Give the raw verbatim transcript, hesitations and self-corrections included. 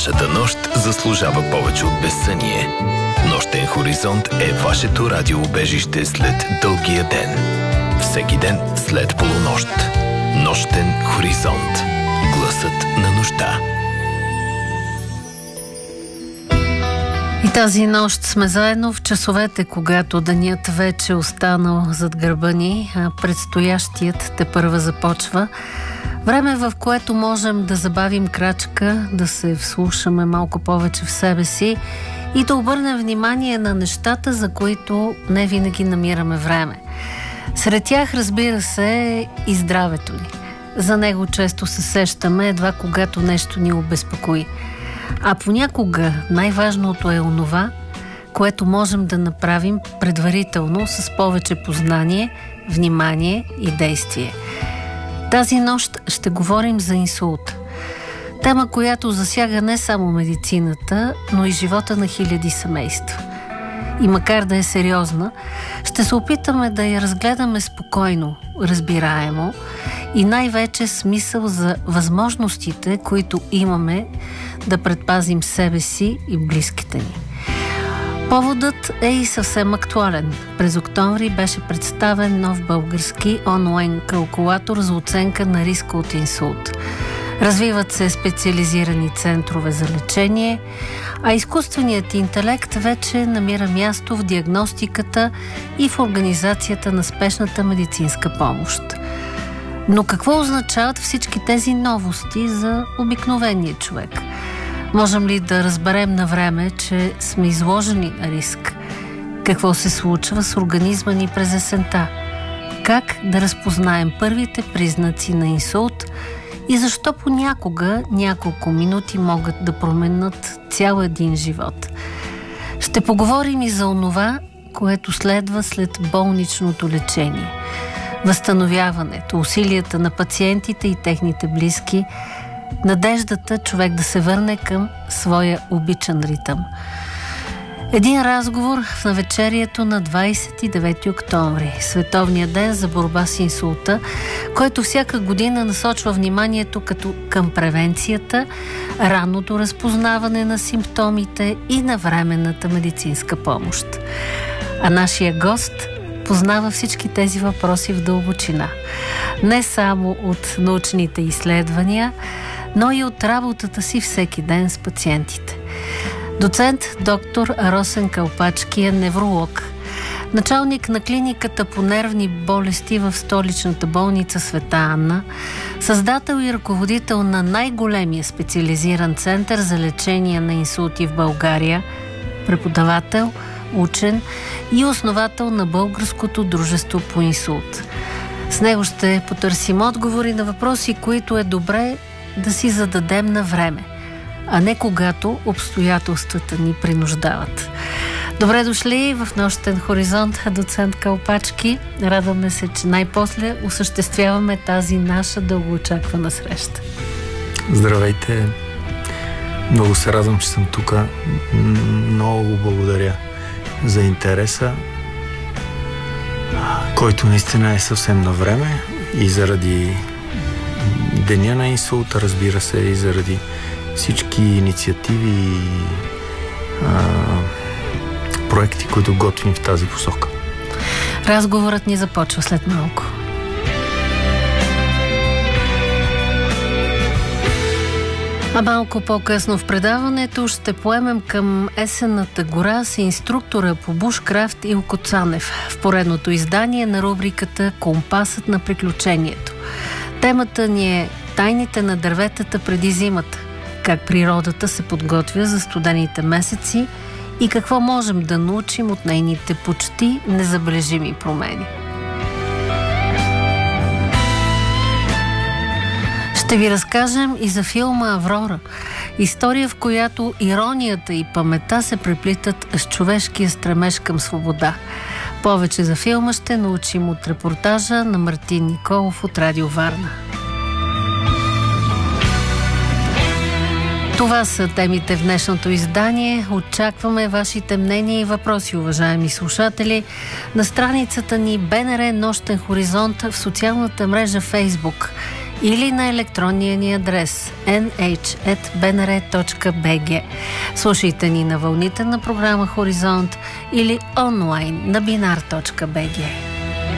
Вашата нощ заслужава повече от безсъние. Нощен хоризонт е вашето радиоубежище след дългия ден. Всеки ден след полунощ. Нощен хоризонт. Гласът на нощта. И тази нощ сме заедно в часовете, когато денят вече е останал зад гърба ни, а предстоящият тепърва започва. Време, в което можем да забавим крачка, да се вслушаме малко повече в себе си и да обърнем внимание на нещата, за които не винаги намираме време. Сред тях, разбира се, е и здравето ни. За него често се сещаме едва когато нещо ни обезпокои. А понякога най-важното е онова, което можем да направим предварително с повече познание, внимание и действие. Тази нощ ще говорим за инсулт. Тема, която засяга не само медицината, но и живота на хиляди семейства. И макар да е сериозна, ще се опитаме да я разгледаме спокойно, разбираемо и най-вече смисъл за възможностите, които имаме да предпазим себе си и близките ни. Поводът е и съвсем актуален. През октомври беше представен нов български онлайн калкулатор за оценка на риска от инсулт. Развиват се специализирани центрове за лечение, а изкуственият интелект вече намира място в диагностиката и в организацията на спешната медицинска помощ. Но какво означават всички тези новости за обикновения човек? Можем ли да разберем на време, че сме изложени на риск? Какво се случва с организма ни през есента? Как да разпознаем първите признаци на инсулт и защо понякога няколко минути могат да променят цял един живот? Ще поговорим и за онова, което следва след болничното лечение. Възстановяването, усилията на пациентите и техните близки, надеждата човек да се върне към своя обичан ритъм. Един разговор в навечерието на двадесет и девети октомври, Световния ден за борба с инсулта, който всяка година насочва вниманието като към превенцията, ранното разпознаване на симптомите и навременната медицинска помощ. А нашия гост познава всички тези въпроси в дълбочина. Не само от научните изследвания, но и от работата си всеки ден с пациентите. Доцент доктор Росен Калпачки е невролог, началник на клиниката по нервни болести в столичната болница Света Анна, създател и ръководител на най-големия специализиран център за лечение на инсулти в България, преподавател, учен и основател на Българското дружество по инсулт. С него ще потърсим отговори на въпроси, които е добре да си зададем на време, а не когато обстоятелствата ни принуждават. Добре дошли в Нощен хоризонт, доцент Калпачки. Радваме се, че най-после осъществяваме тази наша дългоочаквана среща. Здравейте! Много се радвам, че съм тук. Много благодаря за интереса, който наистина е съвсем на време и заради Деня на инсулта, разбира се, и заради всички инициативи и а, проекти, които готвим в тази посока. Разговорът ни започва след малко. А малко по-късно в предаването ще поемем към есенната гора с инструктора по бушкрафт Илко Цанев в поредното издание на рубриката "Компасът на приключението". Темата ни е тайните на дърветата преди зимата, как природата се подготвя за студените месеци и какво можем да научим от нейните почти незабележими промени. Ще ви разкажем и за филма "Аврора", история, в която иронията и паметта се преплитат с човешкия стремеж към свобода. Повече за филма ще научим от репортажа на Мартин Николов от Радио Варна. Това са темите в днешното издание. Очакваме вашите мнения и въпроси, уважаеми слушатели, на страницата ни БНР Нощен хоризонт в социалната мрежа Facebook или на електронния ни адрес ен ейч ет би ен ар точка би джи. Слушайте ни на вълните на програма Хоризонт или онлайн на бинар точка би джи.